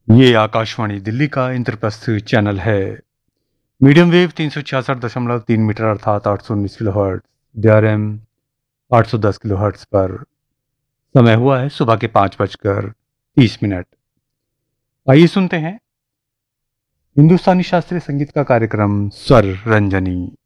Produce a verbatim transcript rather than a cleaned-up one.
ये आकाशवाणी दिल्ली का इंद्रप्रस्थ चैनल है। मीडियम वेव तीन सौ छियासठ दशमलव तीन मीटर अर्थात आठ सौ उन्नीस kilo hertz, D R M आठ सौ दस किलो हर्ट्ज पर समय हुआ है सुबह के पाँच बजकर तीस मिनट। आइए सुनते हैं हिंदुस्तानी शास्त्रीय संगीत का कार्यक्रम स्वर रंजनी।